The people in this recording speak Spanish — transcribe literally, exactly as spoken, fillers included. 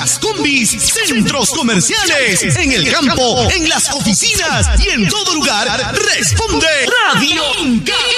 las combis, centros comerciales, en el campo, en las oficinas y en todo lugar, responde Radio Inca.